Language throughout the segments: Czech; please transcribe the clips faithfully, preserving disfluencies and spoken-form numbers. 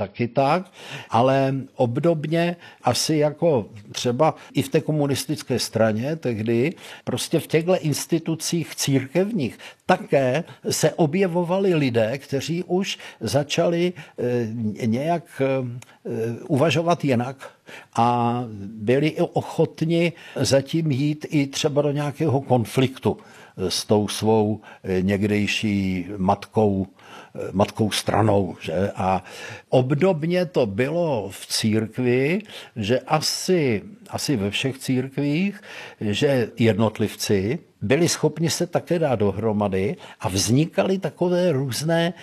taky tak, ale obdobně asi jako třeba i v té komunistické straně tehdy, prostě v těchto institucích církevních také se objevovali lidé, kteří už začali e, nějak e, uvažovat jinak a byli i ochotni zatím jít i třeba do nějakého konfliktu s tou svou někdejší matkou, matkou stranou. Že? A obdobně to bylo v církvi, že asi, asi ve všech církvích, že jednotlivci byli schopni se také dát dohromady a vznikaly takové různé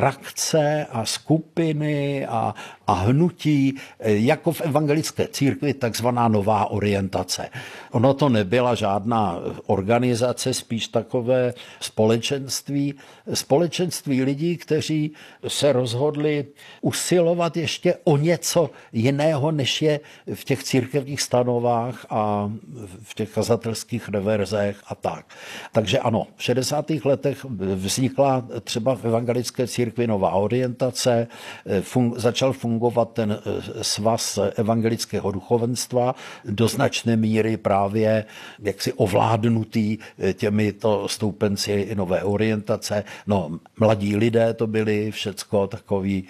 frakce a skupiny a, a hnutí, jako v evangelické církvi, takzvaná nová orientace. Ono to nebyla žádná organizace, spíš takové společenství, společenství lidí, kteří se rozhodli usilovat ještě o něco jiného, než je v těch církevních stanovách a v těch kazatelských reverzech a tak. Takže ano, v šedesátých letech vznikla třeba v evangelické církvi nová orientace, fun- začal fungovat ten svaz evangelického duchovenstva, do značné míry právě jaksi ovládnutý těmito stoupenci nové orientace. No, mladí lidé to byli, všecko takový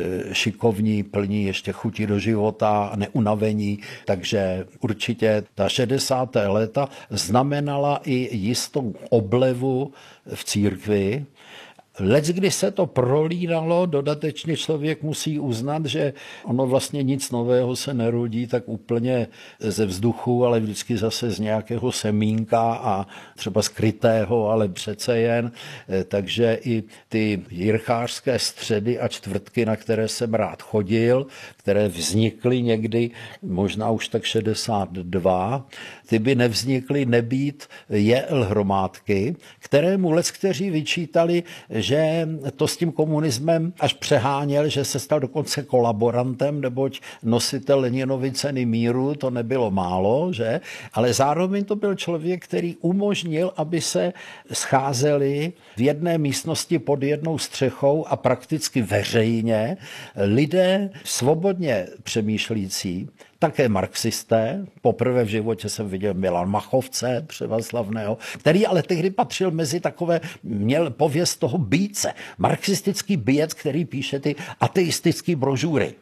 šikovní, plní ještě chuti do života, neunavení, takže určitě ta šedesátá léta znamenala i jistou oblevu v církvi. Leckdy se to prolínalo, dodatečně člověk musí uznat, že ono vlastně nic nového se nerodí tak úplně ze vzduchu, ale vždycky zase z nějakého semínka a třeba skrytého, ale přece jen. Takže i ty jirchářské středy a čtvrtky, na které jsem rád chodil, které vznikly někdy, možná už tak šedesát dva, ty by nevznikly nebýt J L Hromádky, kterému leckteří vyčítali, že to s tím komunismem až přeháněl, že se stal dokonce kolaborantem, neboť nositel Leninovy ceny míru, to nebylo málo, že? Ale zároveň to byl člověk, který umožnil, aby se scházeli v jedné místnosti pod jednou střechou a prakticky veřejně lidé svobodně přemýšlící, také marxisté. Poprvé v životě jsem viděl Milan Machovce, převaslavného, který ale tehdy patřil mezi takové, měl pověst toho býce. Marxistický býec, který píše ty ateistické brožury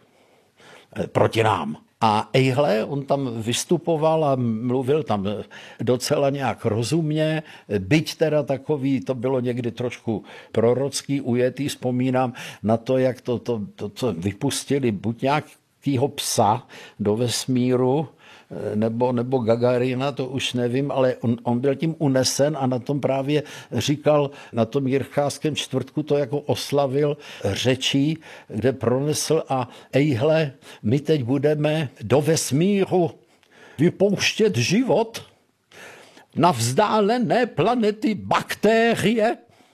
proti nám. A ejhle, on tam vystupoval a mluvil tam docela nějak rozumně, byť teda takový, to bylo někdy trošku prorocký, ujetý, vzpomínám na to, jak to, to, to, to vypustili, buď nějakýho psa do vesmíru, nebo, nebo Gagarina, to už nevím, ale on, on byl tím unesen a na tom právě říkal, na tom jirchářském čtvrtku to jako oslavil řečí, kde pronesl a ejhle, my teď budeme do vesmíru vypouštět život na vzdálené planety bakterie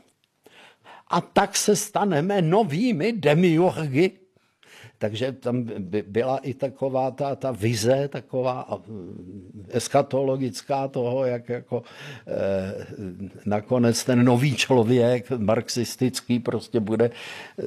a tak se staneme novými demiurgy. Takže tam byla i taková ta, ta vize, taková eschatologická toho, jak jako eh, nakonec ten nový člověk, marxistický, prostě bude eh,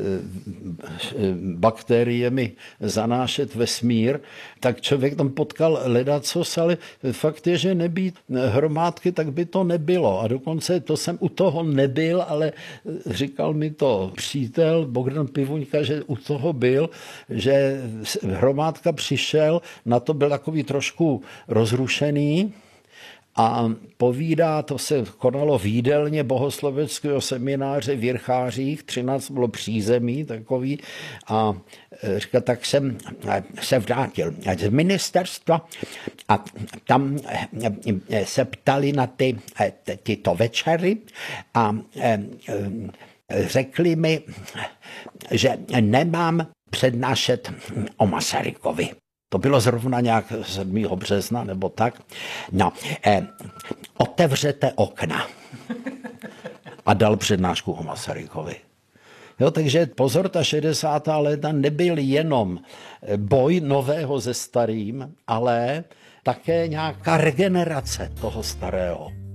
bakteriemi zanášet vesmír. Tak člověk tam potkal ledacos, ale fakt je, že nebýt hromádky, tak by to nebylo. A dokonce to jsem u toho nebyl, ale říkal mi to přítel Bogdan Pivuňka, že u toho byl, že hromádka přišel, na to byl takový trošku rozrušený a povídá, to se konalo v jídelně bohosloveckého semináře v Jirchářích, třináct bylo přízemí takový a říká, tak jsem se vrátil z ministerstva a tam se ptali na ty, tyto večery a řekli mi, že nemám přednášet o Masarykovi. To bylo zrovna nějak sedmého března nebo tak. No, eh, otevřete okna. A dal přednášku o Masarykovi. Jo, takže pozor, ta šedesátá léta nebyl jenom boj nového se starým, ale také nějaká regenerace toho starého.